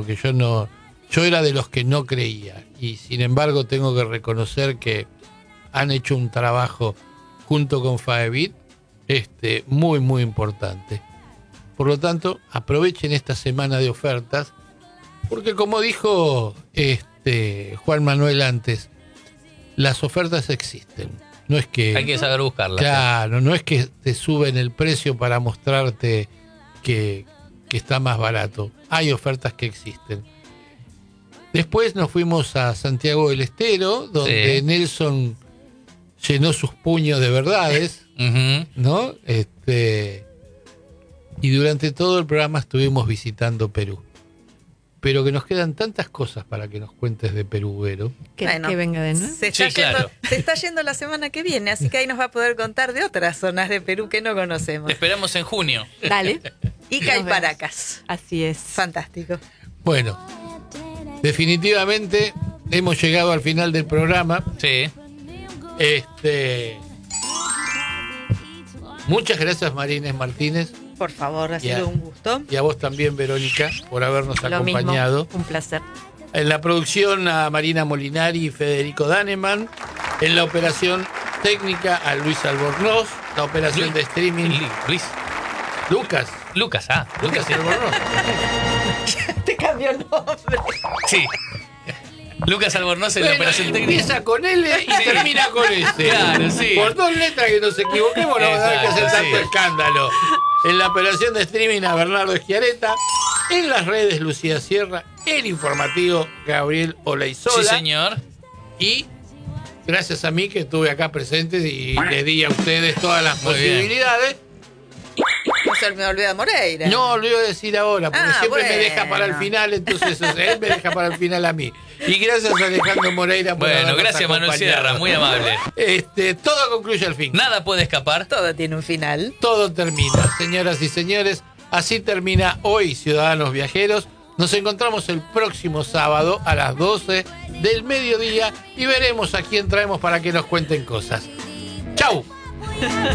porque yo era de los que no creía, y sin embargo tengo que reconocer que han hecho un trabajo junto con Faebit muy, muy importante. Por lo tanto, aprovechen esta semana de ofertas, porque como dijo Juan Manuel antes, las ofertas existen. No es que hay que saber buscarlas. Claro, no es que te suben el precio para mostrarte que está más barato. Hay ofertas que existen. Después nos fuimos a Santiago del Estero, donde Nelson llenó sus puños de verdades, ¿no? Y durante todo el programa estuvimos visitando Perú. Pero que nos quedan tantas cosas para que nos cuentes de Perú, Vero. Que venga de nuevo. Se está yendo la semana que viene, así que ahí nos va a poder contar de otras zonas de Perú que no conocemos. Te esperamos en junio. Dale. Ica y Paracas. Así es. Fantástico. Bueno, definitivamente hemos llegado al final del programa. Sí. Muchas gracias, Marínez Martínez. Por favor, ha sido un gusto. Y a vos también, Verónica, por habernos acompañado. Mismo, un placer. En la producción a Marina Molinari y Federico Daneman. En la operación técnica a Luis Albornoz. La operación de streaming. Lucas Albornoz. Te cambió el nombre. Sí. Lucas Albornoz en la operación técnica. Empieza con L y termina con S. Claro, sí. Por 2 letras que nos equivoquemos, no va a que hacer tanto escándalo. En la operación de streaming a Bernardo Schiaretta. En las redes Lucía Sierra. El informativo Gabriel Olaizola. Sí, señor. Y gracias a mí que estuve acá presente y les di a ustedes todas las posibilidades. No se me olvida Moreira. No, lo iba a decir ahora, porque siempre me deja para el bueno. final, entonces él me deja para el final a mí. Y gracias a Alejandro Moreira por Bueno, habernos gracias Manuel acompañado. Sierra, muy amable. Todo concluye al fin. Nada puede escapar. Todo tiene un final. Todo termina, señoras y señores. Así termina hoy Ciudadanos Viajeros. Nos encontramos el próximo sábado a las 12 del mediodía y veremos a quién traemos para que nos cuenten cosas. ¡Chau!